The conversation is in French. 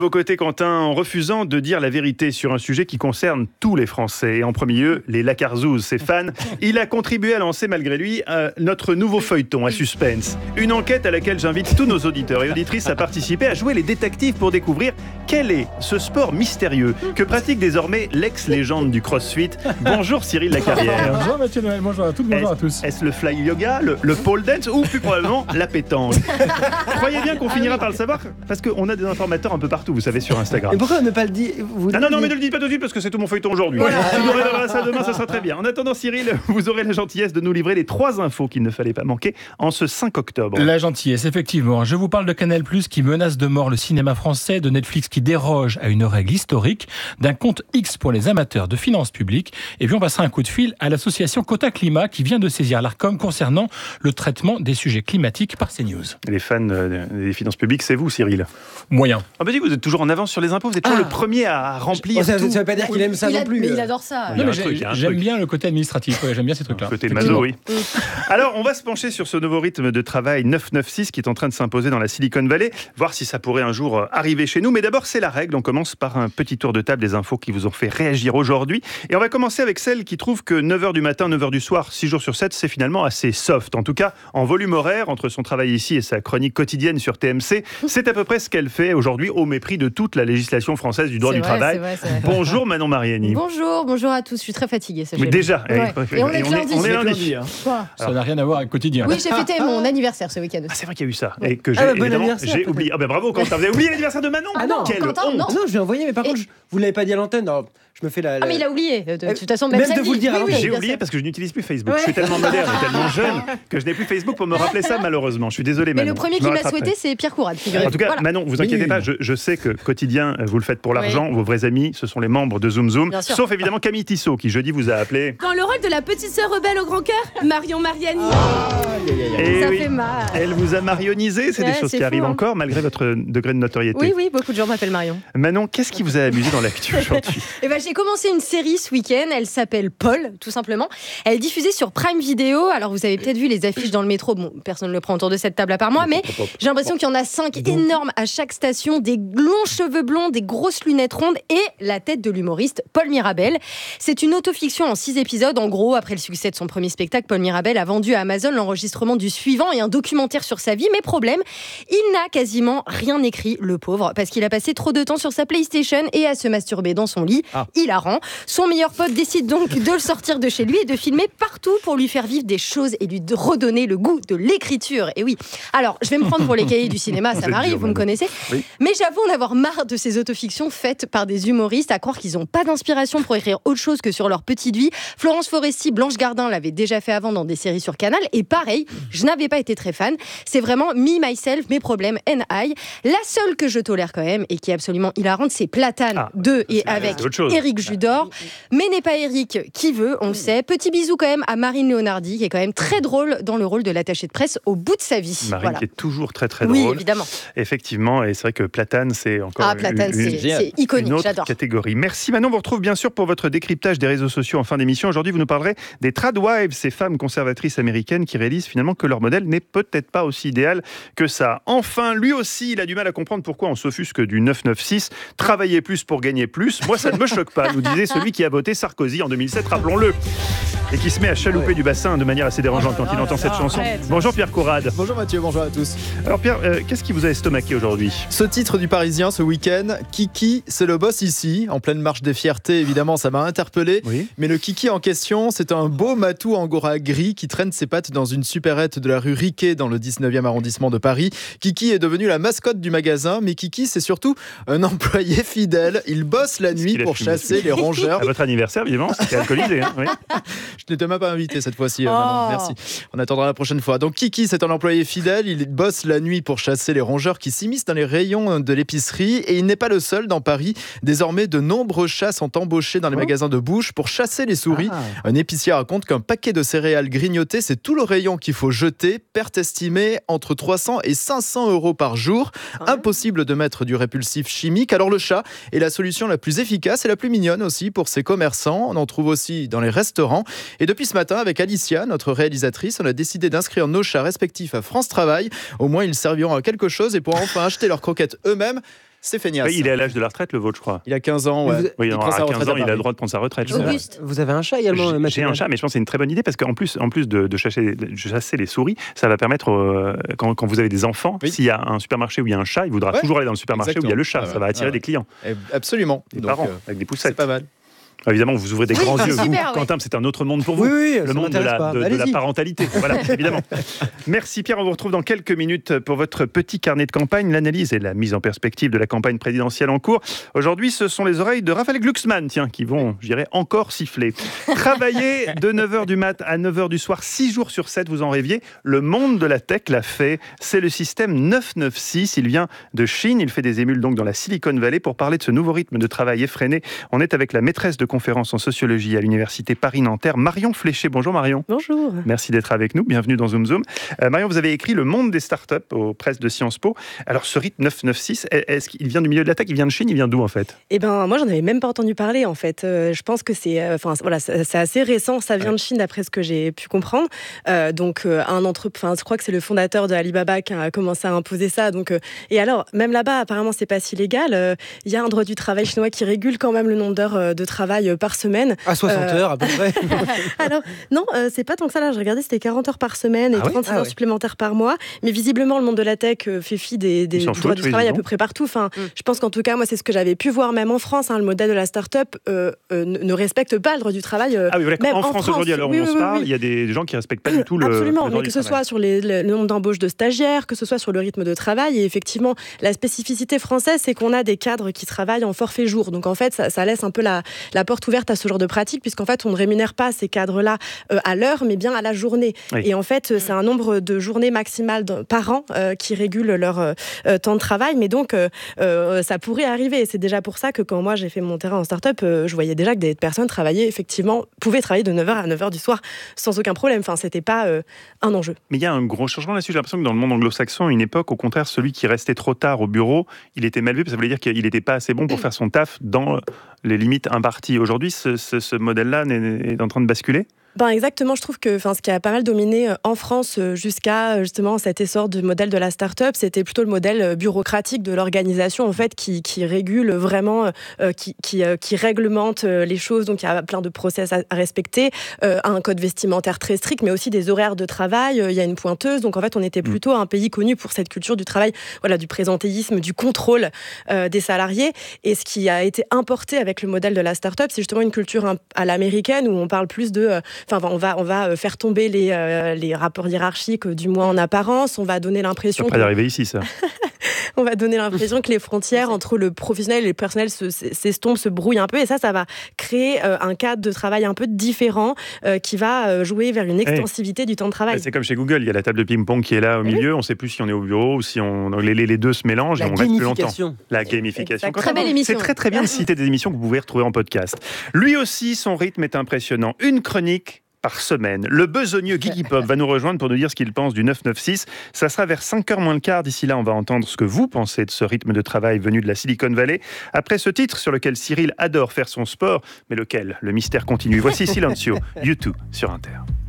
Vos côtés, Quentin, en refusant de dire la vérité sur un sujet qui concerne tous les Français, et en premier lieu, les Lacarzouzes, ses fans, il a contribué à lancer, malgré lui, notre nouveau feuilleton à suspense. Une enquête à laquelle j'invite tous nos auditeurs et auditrices à participer, à jouer les détectives pour découvrir quel est ce sport mystérieux que pratique désormais l'ex-légende du CrossFit. Bonjour Cyril Lacarrière. Bonjour Mathieu Noël, bonjour à toutes, bonjour à tous. Est-ce le fly yoga, le pole dance ou plus probablement la pétanque? Croyez bien qu'on finira par le savoir, parce qu'on a des informateurs un peu partout, vous savez, sur Instagram. Et pourquoi ne pas le dire Non, mais ne le dites pas tout de suite parce que c'est tout mon feuilleton aujourd'hui. Voilà. Si vous révélerez ça demain, ça sera très bien. En attendant, Cyril, vous aurez la gentillesse de nous livrer les 3 infos qu'il ne fallait pas manquer en ce 5 octobre. La gentillesse, effectivement. Je vous parle de Canal+, qui menace de mort le cinéma français, de Netflix qui déroge à une règle historique, d'un compte X pour les amateurs de finances publiques. Et puis on passera un coup de fil à l'association Quota Climat qui vient de saisir l'Arcom concernant le traitement des sujets climatiques par CNews. Les fans des finances publiques, c'est vous, Cyril? Moyen. Ah bah dis, vous êtes toujours en avance sur les impôts, vous êtes toujours le premier à remplir ça tout. ne veut pas dire qu'il aime ça non plus. Mais il adore ça. Non, mais j'aime bien le côté administratif, j'aime bien ces trucs-là. Côté maso, oui. Alors, on va se pencher sur ce nouveau rythme de travail 996 qui est en train de s'imposer dans la Silicon Valley, voir si ça pourrait un jour arriver chez nous. Mais d'abord, c'est la règle. On commence par un petit tour de table des infos qui vous ont fait réagir aujourd'hui. Et on va commencer avec celle qui trouve que 9h du matin, 9h du soir, 6 jours sur 7, c'est finalement assez soft. En tout cas, en volume horaire, entre son travail ici et sa chronique quotidienne sur TMC, c'est à peu près ce qu'elle fait aujourd'hui au mépris de toute la législation française du droit du travail. C'est vrai. Bonjour Manon Mariani. Bonjour à tous. Je suis très fatiguée. Mais déjà, ouais. Et on est lundi. Quoi ? Ça n'a rien à voir avec quotidien. Oui, j'ai fêté mon anniversaire ce week-end. Ah, c'est vrai qu'il y a eu ça. Et que j'ai oublié. Ah ben bravo Quentin, vous avez oublié l'anniversaire de Manon. Ah non, quelle Quentin, honte. Non, je l'ai envoyé, mais par contre, vous ne l'avez pas dit à l'antenne. Alors, je me fais la. Ah, mais il a oublié. De toute façon, même de vous le dire à l'antenne. J'ai oublié parce que je n'utilise plus Facebook. Je suis tellement moderne et tellement jeune que je n'ai plus Facebook pour me rappeler ça, malheureusement. Je suis désolé, Manon. Mais le premier qui m'a souhaité, c'est Pierre Courade. En tout cas, voilà. Manon, vous inquiétez pas, je sais que quotidien, vous le faites pour l'argent. Vos vrais amis, ce sont les membres de Zoom Zoom. Sauf évidemment Camille Tissot, qui jeudi vous a appelé. Dans le rôle de la petite sœur rebelle au grand cœur, Marion Mariani. Et ça fait mal. Elle vous a marionnisé, c'est des choses qui arrivent encore, malgré votre degré de notoriété. Oui, beaucoup de gens m'appellent Marion. Manon, qu'est-ce qui vous a amusé dans l'actu aujourd'hui? J'ai commencé une série ce week-end, elle s'appelle Paul, tout simplement. Elle est diffusée sur Prime Video. Alors vous avez peut-être vu les affiches dans le métro, bon, personne ne le prend autour de cette table à part moi, mais j'ai l'impression qu'il y en a 5 énormes à chaque station, des longs cheveux blonds, des grosses lunettes rondes et la tête de l'humoriste Paul Mirabel. C'est une autofiction en 6 épisodes. En gros, après le succès de son premier spectacle, Paul Mirabel a vendu à Amazon l'enregistrement du suivant et un documentaire sur sa vie. Mais problème, il n'a quasiment rien écrit, le pauvre, parce qu'il a passé trop de temps sur sa PlayStation et à se masturber dans son lit. Hilarant. Son meilleur pote décide donc de le sortir de chez lui et de filmer partout pour lui faire vivre des choses et lui redonner le goût de l'écriture. Et oui, alors je vais me prendre pour les cahiers du cinéma, ça m'arrive, vous me connaissez. Oui. Mais j'avoue en avoir marre de ces autofictions faites par des humoristes, à croire qu'ils n'ont pas d'inspiration pour écrire autre chose que sur leur petite vie. Florence Foresti, Blanche Gardin l'avaient déjà fait avant dans des séries sur Canal. Et pareil, je n'avais pas été très fan. C'est vraiment me, myself, mes problèmes, and I. La seule que je tolère quand même et qui est absolument hilarante, c'est Platane 2 et avec Éric Judor. Mais n'est pas Éric qui veut, on le sait. Petit bisou quand même à Marine Leonardi, qui est quand même très drôle dans le rôle de l'attachée de presse au bout de sa vie. Marine qui est toujours très drôle. Oui, évidemment. Effectivement, et c'est vrai que Platane, c'est encore c'est iconique, une autre j'adore. catégorie. Merci Manon, on vous retrouve bien sûr pour votre décryptage des réseaux sociaux en fin d'émission. Aujourd'hui, vous nous parlerez des tradwives, ces femmes conservatrices américaines qui réalisent finalement que leur modèle n'est peut-être pas aussi idéal que ça. Enfin, lui aussi, il a du mal à comprendre pourquoi on s'offusque du 996. Travailler plus pour gagner plus. Moi, ça ne me choque pas, nous disait celui qui a voté Sarkozy en 2007, rappelons-le. Et qui se met à chalouper du bassin de manière assez dérangeante quand il entend cette chanson. Bonjour Pierre Courade. Bonjour Mathieu, bonjour à tous. Alors Pierre, qu'est-ce qui vous a estomaqué aujourd'hui? Ce titre du Parisien ce week-end, Kiki, c'est le boss ici, en pleine marche des fiertés, évidemment ça m'a interpellé. Oui. Mais le Kiki en question, c'est un beau matou angora gris qui traîne ses pattes dans une supérette de la rue Riquet dans le 19e arrondissement de Paris. Kiki est devenu la mascotte du magasin, mais Kiki c'est surtout un employé fidèle. Il bosse la nuit pour chasser les rongeurs. À votre anniversaire, évidemment, c'était alcoolisé. Hein, oui. Je n'étais même pas invité cette fois-ci. Manon. Merci. On attendra la prochaine fois. Donc Kiki, c'est un employé fidèle. Il bosse la nuit pour chasser les rongeurs qui s'immiscent dans les rayons de l'épicerie. Et il n'est pas le seul dans Paris. Désormais, de nombreux chats sont embauchés dans les magasins de bouche pour chasser les souris. Un épicier raconte qu'un paquet de céréales grignotées, c'est tout le rayon qu'il faut jeter. Perte estimée entre 300 et 500 euros par jour. Impossible de mettre du répulsif chimique. Alors le chat est la solution la plus efficace et la plus mignonne aussi pour ces commerçants. On en trouve aussi dans les restaurants. Et depuis ce matin, avec Alicia, notre réalisatrice, on a décidé d'inscrire nos chats respectifs à France Travail. Au moins, ils serviront à quelque chose et pourront enfin acheter leurs croquettes eux-mêmes. c'est feignasse. Oui, il est à l'âge de la retraite, le vôtre, je crois. Il a 15 ans, ouais. Vous- Oui, Il à prend sa 15 retraite ans, à il a Paris. le droit de prendre sa retraite. je sais. Auguste. Vous avez un chat également, J'ai un Mathieu. chat, mais je pense que c'est une très bonne idée parce qu'en plus de chasser les souris, ça va permettre, quand vous avez des enfants, Oui. s'il y a un supermarché où il y a un chat, il voudra Ouais, toujours aller dans le supermarché où il y a le chat. exactement. Ça va attirer Ouais. des clients, Absolument. des Donc, parents, avec des c'est poussettes. pas mal. Évidemment, vous ouvrez des Oui, grands c'est yeux. Vous, super, ouais. Quentin, c'est un autre monde pour vous. Oui, oui, Le ça monde de m'intéresse pas. de la Allez-y. parentalité. Voilà, évidemment. Merci Pierre, on vous retrouve dans quelques minutes pour votre petit carnet de campagne, l'analyse et la mise en perspective de la campagne présidentielle en cours. Aujourd'hui, ce sont les oreilles de Raphaël Glucksmann, tiens, qui vont, je dirais, encore siffler. Travailler de 9h du mat à 9h du soir, 6 jours sur 7, vous en rêviez. Le monde de la tech l'a fait. C'est le système 996. Il vient de Chine. Il fait des émules donc dans la Silicon Valley. Pour parler de ce nouveau rythme de travail effréné, on est avec la maîtresse de conférences en sociologie à l'université Paris-Nanterre, Marion Fléché. Bonjour Marion. Bonjour. Merci d'être avec nous. Bienvenue dans Zoom Zoom. Marion, vous avez écrit Le monde des startups aux presses de Sciences Po. Alors ce rythme 996, est-ce qu'il vient du milieu de la tech? Il vient de Chine? Il vient d'où en fait? Eh ben, moi, j'en avais même pas entendu parler, en fait. Je pense que c'est assez récent. Ça vient de Chine, d'après ce que j'ai pu comprendre. Je crois que c'est le fondateur de Alibaba qui a commencé à imposer ça. Et alors, même là-bas, apparemment, c'est pas si légal. Il y a un droit du travail chinois qui régule quand même le nombre d'heures de travail par semaine. À 60 heures, à peu près. Alors, non, c'est pas tant que ça. Là, j'ai regardé, c'était 40 heures par semaine et Ah oui 36 heures supplémentaires par mois. Mais visiblement, le monde de la tech fait fi des s'en droits foutent, du oui, travail à disons. peu près partout. Je pense qu'en tout cas, moi, c'est ce que j'avais pu voir même en France. Le modèle de la start-up ne respecte pas le droit du travail. Ah oui, voilà, même en France aujourd'hui, alors oui, on se oui, parle, oui. il y a des gens qui ne respectent pas du tout le Absolument, droit mais du que ce travail. soit sur le nombre d'embauches de stagiaires, que ce soit sur le rythme de travail. Et effectivement, la spécificité française, c'est qu'on a des cadres qui travaillent en forfait jour. Donc en fait, ça laisse un peu la porte ouverte à ce genre de pratique, puisqu'en fait, on ne rémunère pas ces cadres-là à l'heure, mais bien à la journée. Oui. Et en fait, c'est un nombre de journées maximales par an qui régule leur temps de travail. Mais donc, ça pourrait arriver. Et c'est déjà pour ça que quand moi, j'ai fait mon terrain en start-up, je voyais déjà que des personnes pouvaient travailler de 9h à 9h du soir sans aucun problème. Enfin, c'était pas un enjeu. Mais il y a un gros changement là-dessus. J'ai l'impression que dans le monde anglo-saxon, à une époque, au contraire, celui qui restait trop tard au bureau, il était mal vu, parce que ça voulait dire qu'il n'était pas assez bon pour faire son taf dans les limites imparties. Aujourd'hui, ce modèle-là est en train de basculer. Exactement, je trouve que ce qui a pas mal dominé en France jusqu'à justement cet essor du modèle de la start-up, c'était plutôt le modèle bureaucratique de l'organisation en fait qui régule vraiment, qui réglemente les choses. Donc il y a plein de process à respecter, un code vestimentaire très strict, mais aussi des horaires de travail. Il y a une pointeuse. Donc en fait, on était plutôt un pays connu pour cette culture du travail, du présentéisme, du contrôle des salariés. Et ce qui a été importé avec le modèle de la start-up, c'est justement une culture à l'américaine où on parle plus de on va faire tomber les rapports hiérarchiques, du moins en apparence. On va donner l'impression. C'est pas d'arriver ici, ça. On va donner l'impression que les frontières entre le professionnel et le personnel s'estompent, se brouillent un peu. Et ça va créer un cadre de travail un peu différent qui va jouer vers une extensivité du temps de travail. C'est comme chez Google, il y a la table de ping-pong qui est là au milieu. On ne sait plus si on est au bureau ou si les deux se mélangent et on reste plus longtemps. La gamification. Exactement. Très belle émission. C'est très très bien de citer des émissions que vous pouvez retrouver en podcast. Lui aussi, son rythme est impressionnant. Une chronique par semaine. Le besogneux Guigui Pop va nous rejoindre pour nous dire ce qu'il pense du 996. Ça sera vers 5h moins le quart. D'ici là, on va entendre ce que vous pensez de ce rythme de travail venu de la Silicon Valley. Après ce titre sur lequel Cyril adore faire son sport, mais lequel? Le mystère continue. Voici Silencio, U2 sur Inter.